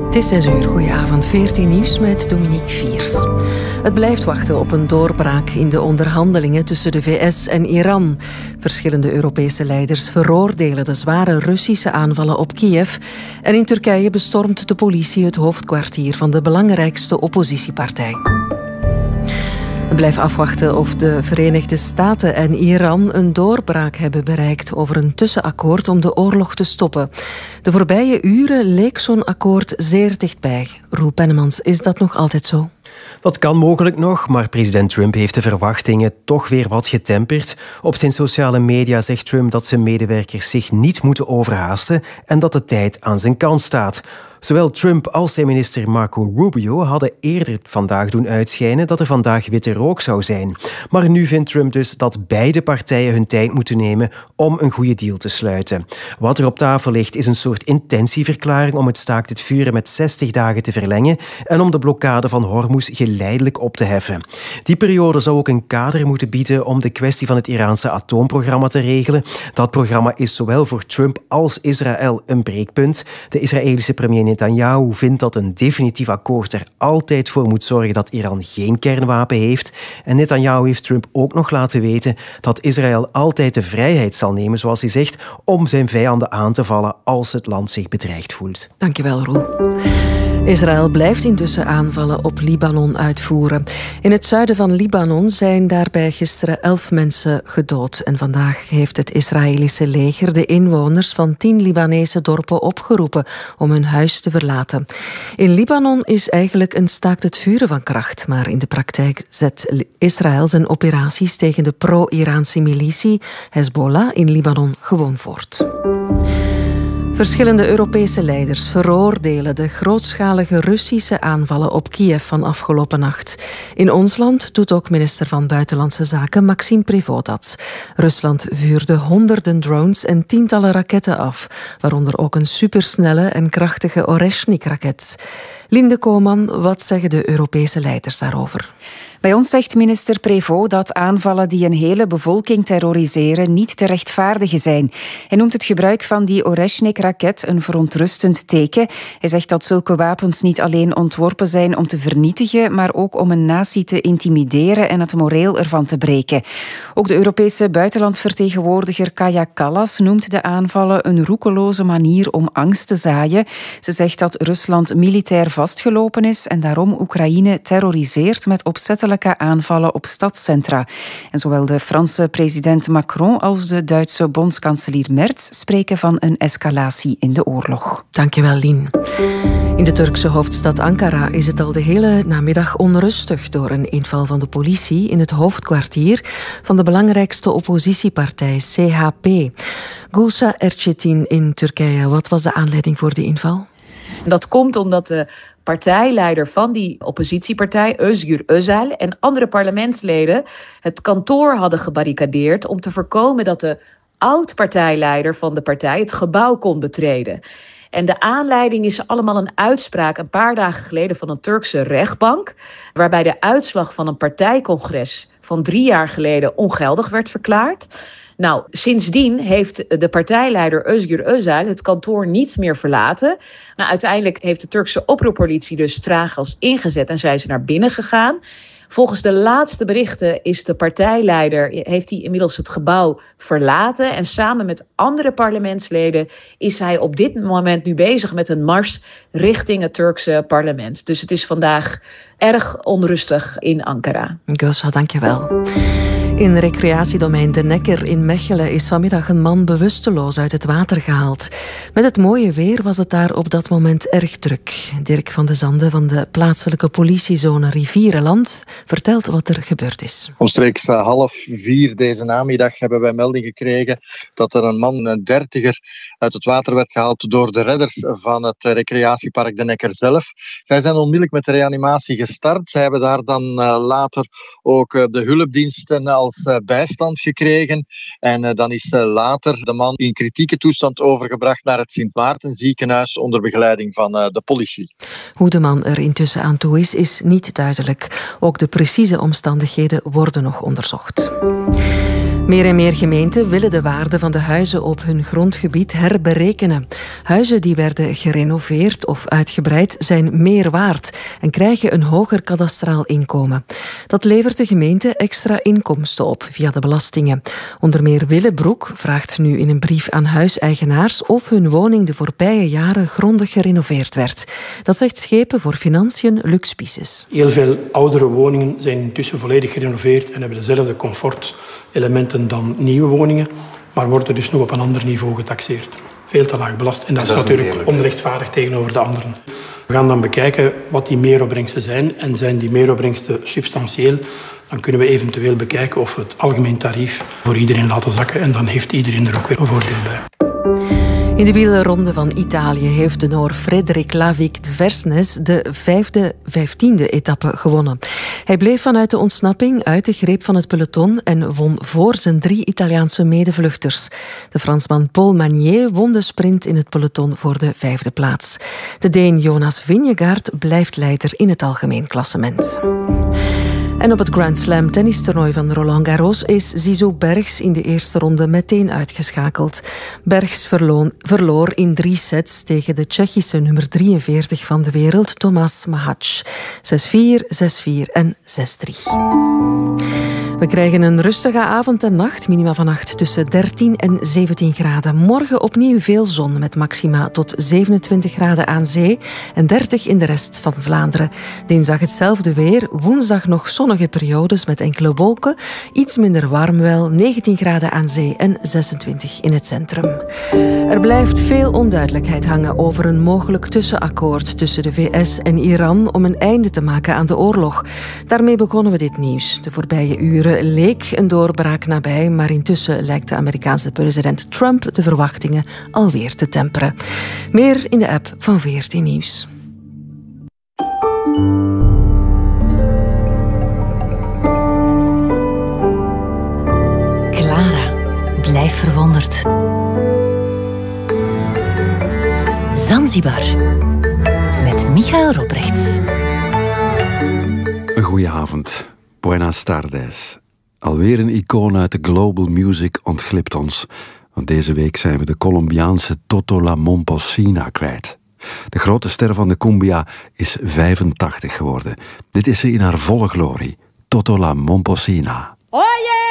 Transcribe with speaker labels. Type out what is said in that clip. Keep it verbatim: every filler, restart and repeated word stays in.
Speaker 1: Het is zes uur, goedenavond, veertien nieuws met Dominique Viers. Het blijft wachten op een doorbraak in de onderhandelingen tussen de V S en Iran. Verschillende Europese leiders veroordelen de zware Russische aanvallen op Kiev. En in Turkije bestormt de politie het hoofdkwartier van de belangrijkste oppositiepartij. We blijven afwachten of de Verenigde Staten en Iran een doorbraak hebben bereikt over een tussenakkoord om de oorlog te stoppen. De voorbije uren leek zo'n akkoord zeer dichtbij. Roel Pennemans, is dat nog altijd zo?
Speaker 2: Dat kan mogelijk nog, maar president Trump heeft de verwachtingen toch weer wat getemperd. Op zijn sociale media zegt Trump dat zijn medewerkers zich niet moeten overhaasten en dat de tijd aan zijn kant staat. Zowel Trump als zijn minister Marco Rubio hadden eerder vandaag doen uitschijnen dat er vandaag witte rook zou zijn. Maar nu vindt Trump dus dat beide partijen hun tijd moeten nemen om een goede deal te sluiten. Wat er op tafel ligt is een soort intentieverklaring om het staakt het vuren met zestig dagen te verlengen en om de blokkade van Hormuz geleidelijk op te heffen. Die periode zou ook een kader moeten bieden om de kwestie van het Iraanse atoomprogramma te regelen. Dat programma is zowel voor Trump als Israël een breekpunt. De Israëlische premier Netanyahu vindt dat een definitief akkoord er altijd voor moet zorgen dat Iran geen kernwapen heeft. En Netanyahu heeft Trump ook nog laten weten dat Israël altijd de vrijheid zal nemen, zoals hij zegt, om zijn vijanden aan te vallen als het land zich bedreigd voelt.
Speaker 1: Dankjewel, Roel. Israël blijft intussen aanvallen op Libanon uitvoeren. In het zuiden van Libanon zijn daarbij gisteren elf mensen gedood. En vandaag heeft het Israëlische leger de inwoners van tien Libanese dorpen opgeroepen om hun huis te verlaten. In Libanon is eigenlijk een staakt het vuren van kracht, maar in de praktijk zet Israël zijn operaties tegen de pro-Iraanse militie Hezbollah in Libanon gewoon voort. Verschillende Europese leiders veroordelen de grootschalige Russische aanvallen op Kiev van afgelopen nacht. In ons land doet ook minister van Buitenlandse Zaken Maxime Prévost dat. Rusland vuurde honderden drones en tientallen raketten af, waaronder ook een supersnelle en krachtige Oreshnik-raket. Linde Koman, wat zeggen de Europese leiders daarover?
Speaker 3: Bij ons zegt minister Prévost dat aanvallen die een hele bevolking terroriseren niet te rechtvaardigen zijn. Hij noemt het gebruik van die Oreshnik-raket een verontrustend teken. Hij zegt dat zulke wapens niet alleen ontworpen zijn om te vernietigen, maar ook om een natie te intimideren en het moreel ervan te breken. Ook de Europese buitenlandvertegenwoordiger Kaja Kallas noemt de aanvallen een roekeloze manier om angst te zaaien. Ze zegt dat Rusland militair vastgelopen is en daarom Oekraïne terroriseert met opzettelijke aanvallen op stadscentra. En zowel de Franse president Macron als de Duitse bondskanselier Merz spreken van een escalatie in de oorlog.
Speaker 1: Dankjewel, Lien. In de Turkse hoofdstad Ankara is het al de hele namiddag onrustig door een inval van de politie in het hoofdkwartier van de belangrijkste oppositiepartij C H P. Gülşah Erçetin in Turkije. Wat was de aanleiding voor die inval?
Speaker 4: Dat komt omdat de partijleider van die oppositiepartij, Özgür Özel, en andere parlementsleden het kantoor hadden gebarricadeerd om te voorkomen dat de oud-partijleider van de partij het gebouw kon betreden. En de aanleiding is allemaal een uitspraak een paar dagen geleden van een Turkse rechtbank, waarbij de uitslag van een partijcongres van drie jaar geleden ongeldig werd verklaard. Nou, sindsdien heeft de partijleider Özgür Özel het kantoor niet meer verlaten. Nou, uiteindelijk heeft de Turkse oproerpolitie dus traaggas ingezet en zijn ze naar binnen gegaan. Volgens de laatste berichten is de partijleider, heeft hij inmiddels het gebouw verlaten. En samen met andere parlementsleden is hij op dit moment nu bezig met een mars richting het Turkse parlement. Dus het is vandaag erg onrustig in Ankara.
Speaker 1: Gülşah, dankjewel. In recreatiedomein De Nekker in Mechelen is vanmiddag een man bewusteloos uit het water gehaald. Met het mooie weer was het daar op dat moment erg druk. Dirk van de Zande van de plaatselijke politiezone Rivierenland vertelt wat er gebeurd is.
Speaker 5: Omstreeks half vier deze namiddag hebben wij melding gekregen dat er een man, een dertiger, uit het water werd gehaald door de redders van het recreatiepark De Nekker zelf. Zij zijn onmiddellijk met de reanimatie gestart. Zij hebben daar dan later ook de hulpdiensten als bijstand gekregen. En dan is later de man in kritieke toestand overgebracht naar het Sint Maarten ziekenhuis onder begeleiding van de politie.
Speaker 1: Hoe de man er intussen aan toe is, is niet duidelijk. Ook de precieze omstandigheden worden nog onderzocht. Meer en meer gemeenten willen de waarde van de huizen op hun grondgebied herberekenen. Huizen die werden gerenoveerd of uitgebreid zijn meer waard en krijgen een hoger kadastraal inkomen. Dat levert de gemeente extra inkomsten op via de belastingen. Onder meer Willebroek vraagt nu in een brief aan huiseigenaars of hun woning de voorbije jaren grondig gerenoveerd werd. Dat zegt Schepen voor Financiën Lux Pisces.
Speaker 6: Heel veel oudere woningen zijn intussen volledig gerenoveerd en hebben dezelfde comfortelementen dan nieuwe woningen, maar worden dus nog op een ander niveau getaxeerd. Veel te laag belast en dat, en dat is natuurlijk onrechtvaardig tegenover de anderen. We gaan dan bekijken wat die meeropbrengsten zijn en zijn die meeropbrengsten substantieel. Dan kunnen we eventueel bekijken of we het algemeen tarief voor iedereen laten zakken en dan heeft iedereen er ook weer een voordeel bij.
Speaker 1: In de wielerronde van Italië heeft de Noor Frederik Lavic de Versnes de vijfde, vijftiende etappe gewonnen. Hij bleef vanuit de ontsnapping uit de greep van het peloton en won voor zijn drie Italiaanse medevluchters. De Fransman Paul Magnier won de sprint in het peloton voor de vijfde plaats. De Deen Jonas Vingegaard blijft leider in het algemeen klassement. En op het Grand Slam tennistoernooi van Roland Garros is Zizou Bergs in de eerste ronde meteen uitgeschakeld. Bergs verloon, verloor in drie sets tegen de Tsjechische nummer drieënveertig van de wereld, Tomas Mahac. zes vier, zes vier en zes drie. We krijgen een rustige avond en nacht, minima vannacht tussen dertien en zeventien graden. Morgen opnieuw veel zon met maxima tot zevenentwintig graden aan zee en dertig in de rest van Vlaanderen. Dinsdag hetzelfde weer, woensdag nog zonnige periodes met enkele wolken. Iets minder warm wel, negentien graden aan zee en zesentwintig in het centrum. Er blijft veel onduidelijkheid hangen over een mogelijk tussenakkoord tussen de V S en Iran om een einde te maken aan de oorlog. Daarmee begonnen we dit nieuws. De voorbije uren leek een doorbraak nabij, maar intussen lijkt de Amerikaanse president Trump de verwachtingen alweer te temperen. Meer in de app van V R T Nieuws.
Speaker 7: Clara, blijf verwonderd. Zanzibar, met Michael Robrechts.
Speaker 8: Een goeie avond. Buenas tardes. Alweer een icoon uit de global music ontglipt ons. Want deze week zijn we de Colombiaanse Toto La Momposina kwijt. De grote ster van de cumbia is vijfentachtig geworden. Dit is ze in haar volle glorie. Toto La Momposina.
Speaker 9: Oye!